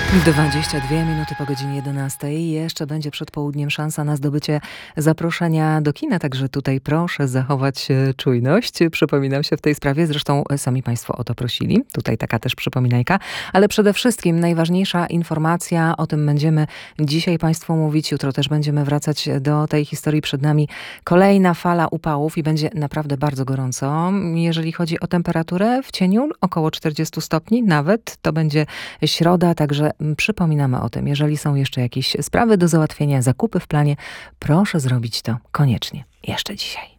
22 minuty po godzinie 11. Jeszcze będzie przed południem szansa na zdobycie zaproszenia do kina, także tutaj proszę zachować czujność. Przypominam się w tej sprawie, zresztą sami Państwo o to prosili. Tutaj taka też przypominajka. Ale przede wszystkim najważniejsza informacja, o tym będziemy dzisiaj Państwu mówić. Jutro też będziemy wracać do tej historii. Przed nami kolejna fala upałów i będzie naprawdę bardzo gorąco. Jeżeli chodzi o temperaturę w cieniu, około 40 stopni nawet. To będzie środa, także przypominamy o tym. Jeżeli są jeszcze jakieś sprawy do załatwienia, zakupy w planie, proszę zrobić to koniecznie jeszcze dzisiaj.